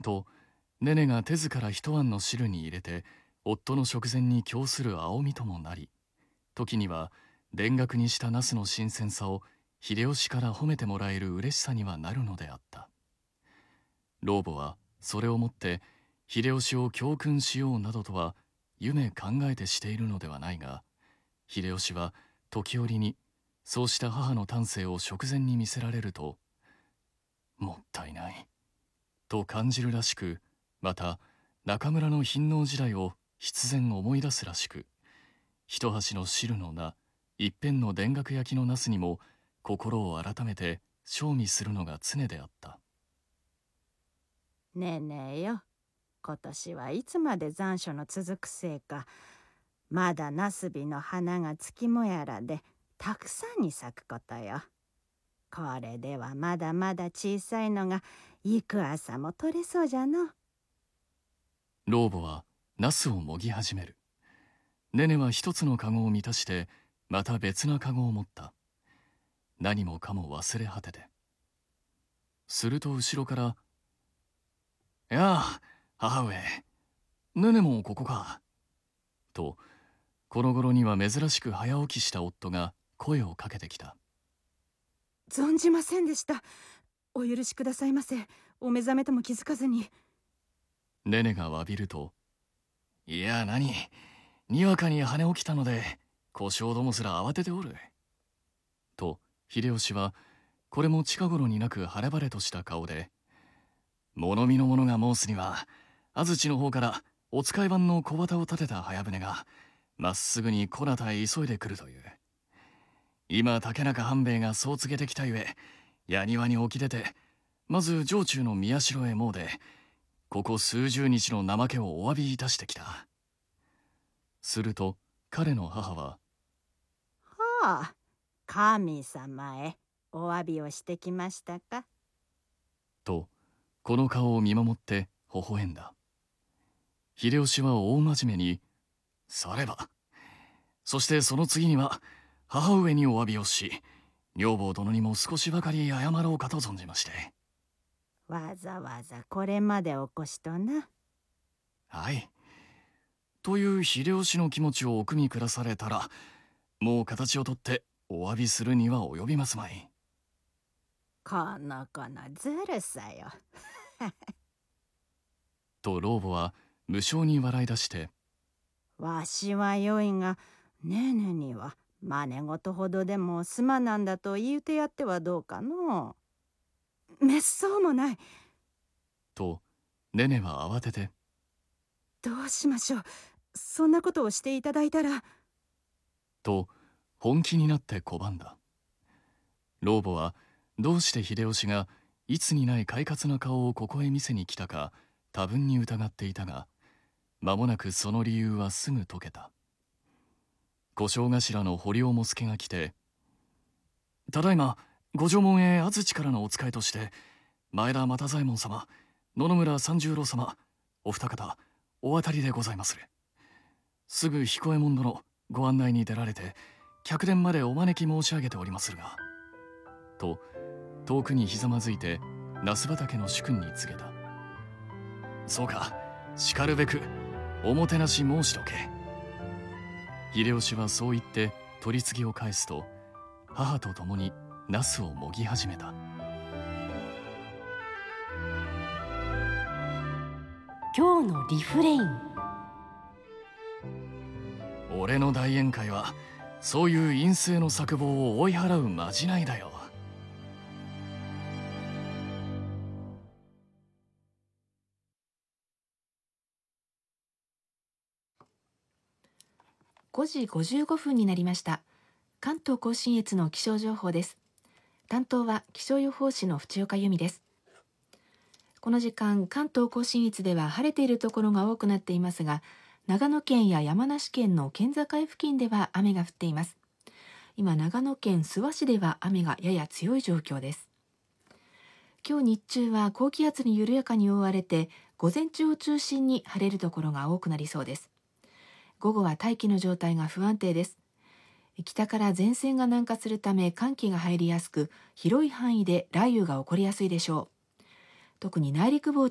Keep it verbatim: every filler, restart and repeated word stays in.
と、ネネが手ずから一碗の汁に入れて、夫の食前に供する青みともなり、時には田楽にしたナスの新鮮さを秀吉から褒めてもらえる嬉しさにはなるのであった。老母はそれをもって秀吉を教訓しようなどとは夢考えてしているのではないが、秀吉は時折にそうした母の丹精を食前に見せられると、もったいないと感じるらしく、また中村の貧農時代を必然思い出すらしく、一箸の汁の名、一片の田楽焼きのナスにも心を改めて賞味するのが常であった。 ねえねえよ、今年はいつまで残暑の続くせいか、まだナスビの花が月もやらでたくさんに咲くことよ。これではまだまだ小さいのが幾朝も取れそうじゃの。 老母はナスをもぎ始める。ネネは一つのカゴを満たしてまた別なカゴを持った。何もかも忘れ果てて。すると後ろから「やあ母上、ネネもここか」と、この頃には珍しく早起きした夫が声をかけてきた。 存じませんでした。お許しくださいませ。お目覚めとも気づかずに。 ネネが詫びると、いや何、にわかに跳ね起きたので小姓どもすら慌てておる。と秀吉はこれも近頃になく晴れ晴れとした顔で、物見の者が申すには安土の方からお使い番の小旗を立てた早船がまっすぐにこなたへ急いでくるという。今竹中半兵衛がそう告げてきたゆえ、矢庭に起き出てまず城中の宮代へ詣で、ここ数十日の怠けをお詫びいたしてきた。すると彼の母は、 はあ、神様へお詫びをしてきましたか。 とこの顔を見守って微笑んだ。秀吉は大真面目に、されば、そしてその次には母上にお詫びをし、女房殿にも少しばかり謝ろうかと存じまして。 わざわざこれまでお越しとな。 はい。という秀吉の気持ちをお汲み下されたら、もう形をとってお詫びするには及びますまい。 この子のずるさよ。 と老母は無性に笑い出して、 わしはよいが、ねえねえには真似事ほどでもすまなんだと言うてやってはどうかの。めっそうもない。 とネネは慌てて、 どうしましょう。そんなことをしていただいたら。 と本気になって拒んだ。老母はどうして秀吉がいつにない快活な顔をここへ見せに来たか多分に疑っていたが、間もなくその理由はすぐ解けた。小姓頭の堀尾茂助が来て、ただいまご城門へ安土からのお使いとして前田又左衛門様、野々村三十郎様、お二方お渡りでございまする。すぐ彦右衛門殿ご案内に出られて客殿までお招き申し上げておりまするが、と遠くにひざまずいて那須畑の主君に告げた。そうか、しかるべくおもてなし申しとけ。秀吉はそう言って取り次ぎを返すと、母と共にナスをもぎ始めた。 今日のリフレイン。 俺の大宴会はそういう陰性の策謀を追い払うまじないだよ。 ごじごじゅうごふんになりました。関東甲信越の気象情報です。担当は気象予報士の淵岡由美です。この時間、関東甲信越では晴れているところが多くなっていますが、長野県や山梨県の県境付近では雨が降っています。今、長野県諏訪市では雨がやや強い状況です。今日日中は高気圧に緩やかに覆われて、午前中を中心に晴れるところが多くなりそうです。午後は大気の状態が不安定です。北から前線が南下するため寒気が入りやすく、広い範囲で雷雨が起こりやすいでしょう。特に内陸部を